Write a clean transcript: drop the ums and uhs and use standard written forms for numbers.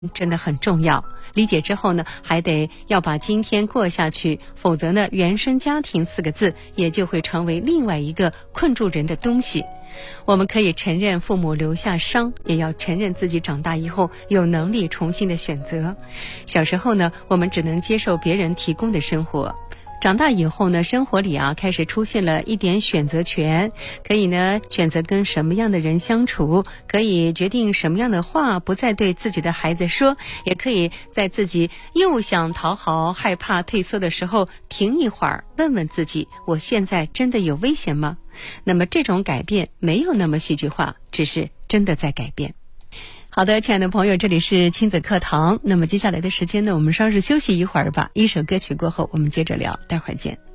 真的很重要。理解之后呢，还得要把今天过下去，否则呢，原生家庭4个字也就会成为另外一个困住人的东西。我们可以承认父母留下伤，也要承认自己长大以后有能力重新的选择。小时候呢，我们只能接受别人提供的生活。长大以后呢，生活里开始出现了一点选择权，可以呢选择跟什么样的人相处，可以决定什么样的话不再对自己的孩子说，也可以在自己又想讨好、害怕退缩的时候停一会儿，问问自己，我现在真的有危险吗？那么这种改变没有那么戏剧化，只是真的在改变。好的，亲爱的朋友，这里是亲子课堂。那么接下来的时间呢，我们稍事休息一会儿吧。一首歌曲过后，我们接着聊，待会儿见。